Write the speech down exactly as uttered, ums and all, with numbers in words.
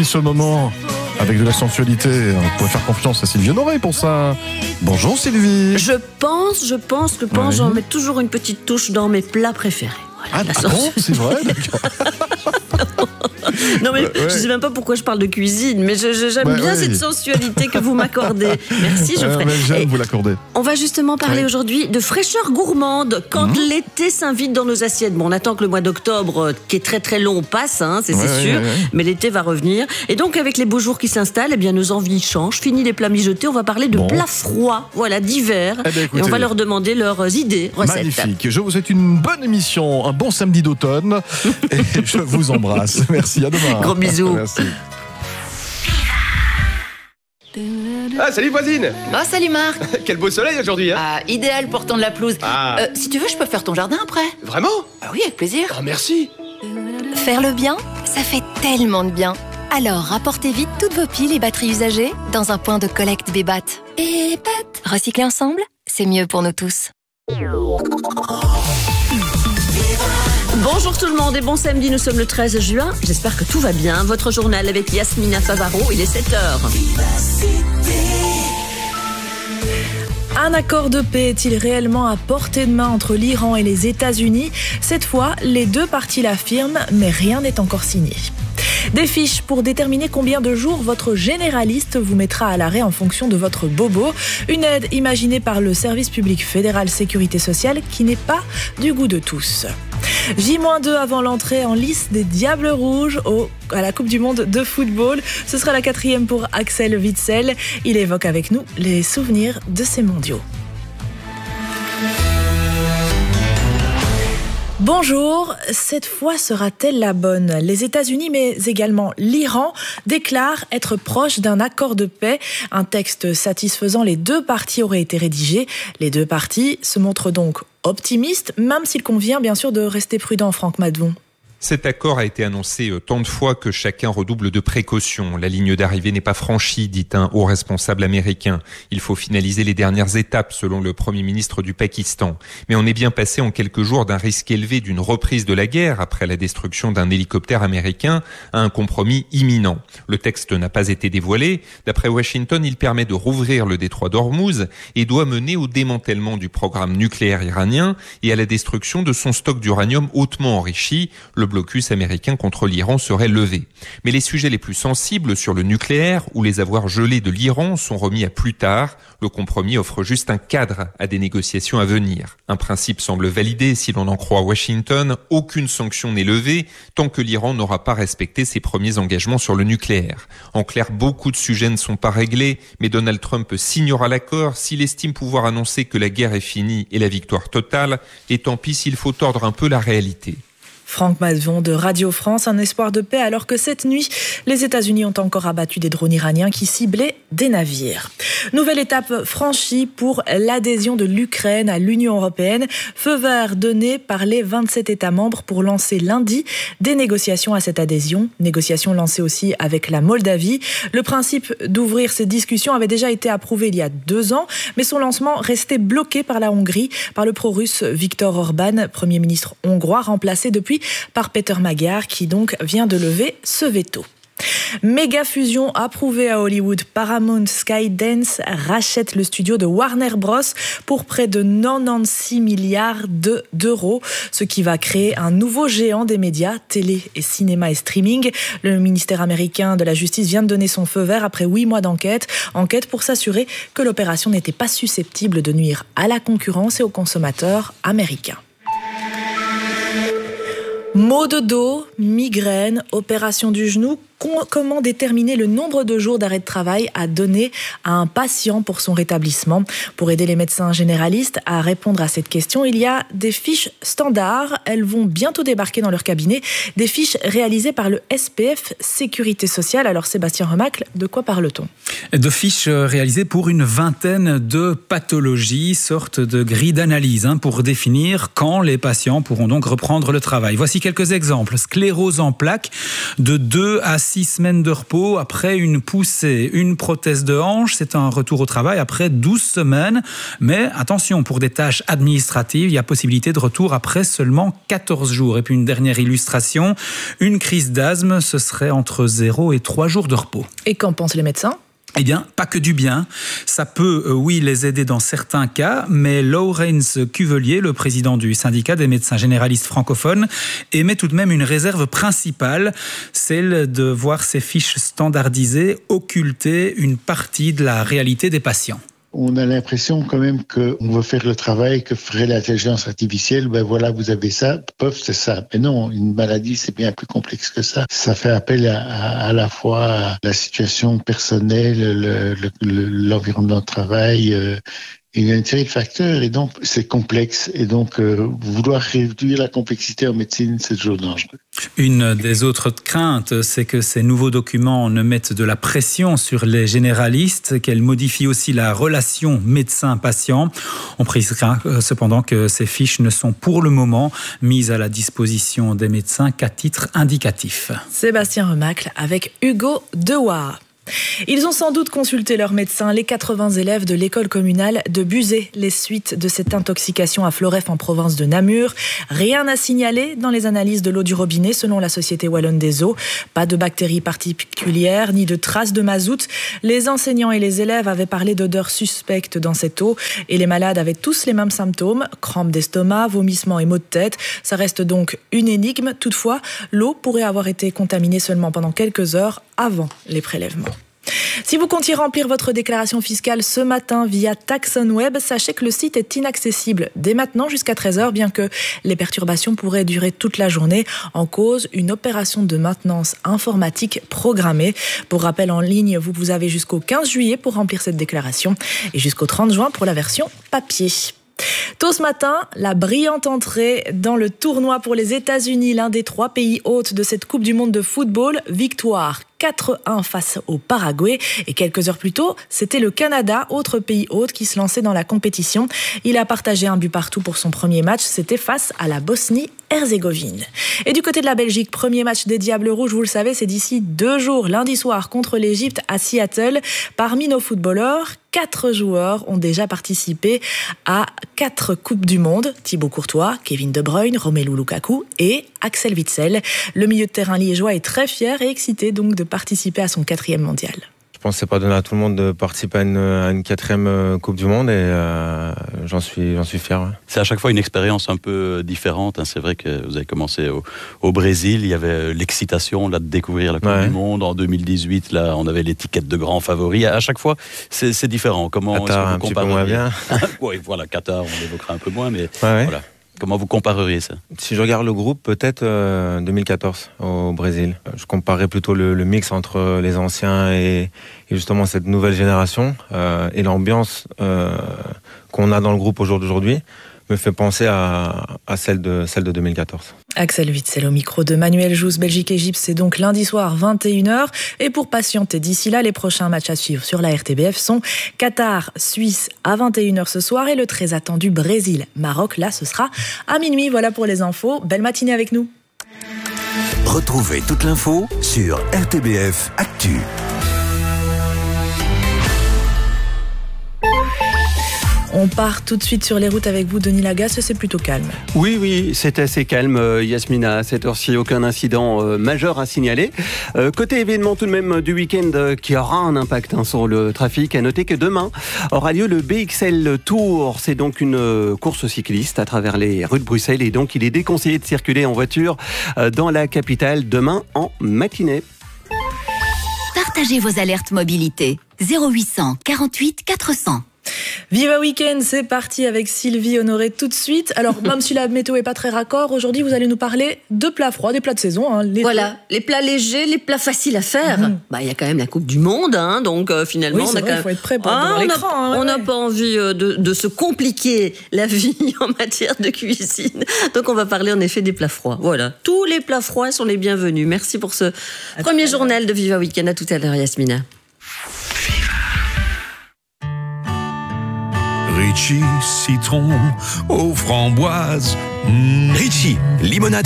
Sylvie, ce moment avec de la sensualité. On peut faire confiance à Sylvie Honoré pour ça. Bonjour Sylvie. Je pense, je pense, je pense, Oui. j'en mets toujours une petite touche dans mes plats préférés. Voilà, Ah, la ah bon, c'est vrai, d'accord. Non mais Ouais, ouais. je sais même pas pourquoi je parle de cuisine, mais je- je- j'aime Ouais, bien ouais. cette sensualité que vous m'accordez. Merci Euh, Geoffrey. mais J'aime Et vous l'accorder. on va justement parler Oui. aujourd'hui de fraîcheur gourmande quand Mhm. l'été s'invite dans nos assiettes. Bon, on attend que le mois d'octobre, euh, qui est très très long, passe, hein, c'est Ouais, c'est ouais, sûr, ouais, ouais. mais l'été va revenir. Et donc avec les beaux jours qui s'installent, eh bien nos envies changent. Fini les plats mijotés, on va parler de Bon. plats froids, voilà, d'hiver. Eh bien, Et écoutez. on va leur demander leurs idées, recettes. Magnifique. Je vous souhaite une bonne émission, un bon samedi d'automne. Et je vous embrasse. Merci, à demain. Gros bisous. Merci. Ah, salut voisine. Oh, salut Marc. Quel beau soleil aujourd'hui, hein. Ah, idéal pour tondre la pelouse. Ah. Euh, si tu veux, je peux faire ton jardin après. Vraiment? Ah oui, avec plaisir. Ah, merci. Faire le bien, ça fait tellement de bien. Alors, rapportez vite toutes vos piles et batteries usagées dans un point de collecte Bébat. Bébat. Recycler ensemble, c'est mieux pour nous tous. Bonjour tout le monde et bon samedi, nous sommes le treize juin. J'espère que tout va bien. Votre journal avec Yasmina Favaro, il est sept heures. Un accord de paix est-il réellement à portée de main entre l'Iran et les États-Unis? Cette fois, les deux parties l'affirment, mais rien n'est encore signé. Des fiches pour déterminer combien de jours votre généraliste vous mettra à l'arrêt en fonction de votre bobo. Une aide imaginée par le service public fédéral Sécurité sociale qui n'est pas du goût de tous. J deux avant l'entrée en lice des Diables Rouges au, à la Coupe du Monde de football. Ce sera la quatrième pour Axel Witsel. Il évoque avec nous les souvenirs de ces mondiaux. Bonjour, cette fois sera-t-elle la bonne? Les États-Unis, mais également l'Iran, déclarent être proches d'un accord de paix. Un texte satisfaisant les deux parties aurait été rédigé. Les deux parties se montrent donc optimistes, même s'il convient bien sûr de rester prudent, Franck Madvon. Cet accord a été annoncé tant de fois que chacun redouble de précautions. La ligne d'arrivée n'est pas franchie, dit un haut responsable américain. Il faut finaliser les dernières étapes, selon le Premier ministre du Pakistan. Mais on est bien passé en quelques jours d'un risque élevé d'une reprise de la guerre, après la destruction d'un hélicoptère américain, à un compromis imminent. Le texte n'a pas été dévoilé. D'après Washington, il permet de rouvrir le détroit d'Ormuz et doit mener au démantèlement du programme nucléaire iranien et à la destruction de son stock d'uranium hautement enrichi. Le blocus américain contre l'Iran serait levé. Mais les sujets les plus sensibles sur le nucléaire ou les avoirs gelés de l'Iran sont remis à plus tard. Le compromis offre juste un cadre à des négociations à venir. Un principe semble validé si l'on en croit Washington. Aucune sanction n'est levée tant que l'Iran n'aura pas respecté ses premiers engagements sur le nucléaire. En clair, beaucoup de sujets ne sont pas réglés, mais Donald Trump signera l'accord s'il estime pouvoir annoncer que la guerre est finie et la victoire totale, et tant pis s'il faut tordre un peu la réalité. Franck Madvon de Radio France, un espoir de paix alors que cette nuit, les États-Unis ont encore abattu des drones iraniens qui ciblaient des navires. Nouvelle étape franchie pour l'adhésion de l'Ukraine à l'Union européenne. Feu vert donné par les vingt-sept États membres pour lancer lundi des négociations à cette adhésion. Négociations lancées aussi avec la Moldavie. Le principe d'ouvrir ces discussions avait déjà été approuvé il y a deux ans, mais son lancement restait bloqué par la Hongrie, par le pro-russe Viktor Orban, Premier ministre hongrois, remplacé depuis par Peter Magyar, qui donc vient de lever ce veto. Méga fusion approuvée à Hollywood. Paramount Skydance rachète le studio de Warner Bros pour près de quatre-vingt-seize milliards d'euros, ce qui va créer un nouveau géant des médias, télé et cinéma et streaming. Le ministère américain de la Justice vient de donner son feu vert après huit mois d'enquête. Enquête pour s'assurer que l'opération n'était pas susceptible de nuire à la concurrence et aux consommateurs américains. Maux de dos, migraine, opération du genou. Comment déterminer le nombre de jours d'arrêt de travail à donner à un patient pour son rétablissement? Pour aider les médecins généralistes à répondre à cette question, il y a des fiches standards. Elles vont bientôt débarquer dans leur cabinet. Des fiches réalisées par le S P F Sécurité sociale. Alors Sébastien Remacle, de quoi parle-t-on? De fiches réalisées pour une vingtaine de pathologies, sorte de grille d'analyse hein, pour définir quand les patients pourront donc reprendre le travail. Voici quelques exemples. Sclérose en plaques de deux à six six semaines de repos après une poussée, une prothèse de hanche. C'est un retour au travail après douze semaines. Mais attention, pour des tâches administratives, il y a possibilité de retour après seulement quatorze jours. Et puis une dernière illustration, une crise d'asthme, ce serait entre zéro et trois jours de repos. Et qu'en pensent les médecins ? Eh bien, pas que du bien. Ça peut, euh, oui, les aider dans certains cas, mais Laurens Cuvelier, le président du syndicat des médecins généralistes francophones, émet tout de même une réserve principale, celle de voir ces fiches standardisées occulter une partie de la réalité des patients. On a l'impression quand même qu'on veut faire le travail que ferait l'intelligence artificielle. Ben voilà, vous avez ça, pof, c'est ça. Mais non, une maladie, c'est bien plus complexe que ça. Ça fait appel à, à, à la fois à la situation personnelle, le, le, le, l'environnement de travail. Euh, il y a une série de facteurs et donc c'est complexe. Et donc euh, vouloir réduire la complexité en médecine, c'est toujours dangereux. Une des autres craintes, c'est que ces nouveaux documents ne mettent de la pression sur les généralistes, qu'elles modifient aussi la relation médecin-patient. On précisera cependant que ces fiches ne sont pour le moment mises à la disposition des médecins qu'à titre indicatif. Sébastien Remacle avec Hugo Dewar. Ils ont sans doute consulté leur médecin, les quatre-vingts élèves de l'école communale de Buzet, les suites de cette intoxication à Floreffe en province de Namur. Rien à signaler dans les analyses de l'eau du robinet selon la Société Wallonne des Eaux. Pas de bactéries particulières ni de traces de mazout. Les enseignants et les élèves avaient parlé d'odeurs suspectes dans cette eau et les malades avaient tous les mêmes symptômes, crampes d'estomac, vomissements et maux de tête. Ça reste donc une énigme. Toutefois, l'eau pourrait avoir été contaminée seulement pendant quelques heures avant les prélèvements. Si vous comptiez remplir votre déclaration fiscale ce matin via TaxonWeb, sachez que le site est inaccessible dès maintenant jusqu'à treize heures, bien que les perturbations pourraient durer toute la journée. En cause, une opération de maintenance informatique programmée. Pour rappel, en ligne, vous, vous avez jusqu'au quinze juillet pour remplir cette déclaration et jusqu'au trente juin pour la version papier. Tôt ce matin, la brillante entrée dans le tournoi pour les États-Unis, l'un des trois pays hôtes de cette Coupe du Monde de football. Victoire quatre un face au Paraguay. Et quelques heures plus tôt, c'était le Canada, autre pays hôte, qui se lançait dans la compétition. Il a partagé un but partout pour son premier match. C'était face à la Bosnie-Herzégovine. Et du côté de la Belgique, premier match des Diables Rouges, vous le savez, c'est d'ici deux jours, lundi soir, contre l'Égypte à Seattle. Parmi nos footballeurs, quatre joueurs ont déjà participé à quatre Coupes du Monde. Thibaut Courtois, Kevin De Bruyne, Romelu Lukaku et Axel Witsel. Le milieu de terrain liégeois est très fier et excité donc de participer à son quatrième mondial. Je pense que c'est pas donné à tout le monde de participer à une, à une quatrième Coupe du Monde et euh, j'en suis, j'en suis fier. Ouais. C'est à chaque fois une expérience un peu différente. Hein. C'est vrai que vous avez commencé au, au Brésil, il y avait l'excitation là, de découvrir la Coupe ouais. du Monde. En deux mille dix-huit, là, on avait l'étiquette de grand favori. À chaque fois, c'est, c'est différent. Comment Qatar, est-ce que vous un petit peu moins bien. Oui, voilà, Qatar, on l'évoquera un peu moins, mais ouais, ouais. voilà. Comment vous compareriez ça ? Si je regarde le groupe, peut-être euh, deux mille quatorze au Brésil. Je comparais plutôt le, le mix entre les anciens et, et justement cette nouvelle génération. Euh, et l'ambiance euh, qu'on a dans le groupe au jour d'aujourd'hui me fait penser à, à celle, de, celle de deux mille quatorze. Axel Witsel au micro de Manuel Jousse. Belgique-Égypte, c'est donc lundi soir, vingt et une heures. Et pour patienter d'ici là, les prochains matchs à suivre sur la R T B F sont Qatar-Suisse à vingt et une heures ce soir et le très attendu Brésil-Maroc. Là, ce sera à minuit. Voilà pour les infos. Belle matinée avec nous. Retrouvez toute l'info sur R T B F Actu. On part tout de suite sur les routes avec vous, Denis Lagasse, c'est plutôt calme. Oui, oui, c'est assez calme, Yasmina. À cette heure-ci, aucun incident euh, majeur à signaler. Euh, côté événement tout de même du week-end euh, qui aura un impact hein, sur le trafic, à noter que demain aura lieu le B X L Tour. C'est donc une euh, course cycliste à travers les rues de Bruxelles et donc il est déconseillé de circuler en voiture euh, dans la capitale demain en matinée. Partagez vos alertes mobilité. zéro huit cent quarante-huit quatre cents. Viva Week-end, c'est parti avec Sylvie Honoré tout de suite. Alors, même si la météo est pas très raccord, aujourd'hui, vous allez nous parler de plats froids, des plats de saison. Hein, les voilà, plats... les plats légers, les plats faciles à faire. Mmh. Bah, il y a quand même la Coupe du Monde, hein, donc euh, finalement, oui, on a vrai, quand même... faut être prêt pour ah, l'écran. Hein, on n'a ouais. pas envie euh, de, de se compliquer la vie en matière de cuisine. Donc, on va parler en effet des plats froids. Voilà, tous les plats froids sont les bienvenus. Merci pour ce à premier journal de Viva Week-end. À tout à l'heure, Yasmina. Ritchie, citron aux framboises. Mmh. Ritchie, limonade.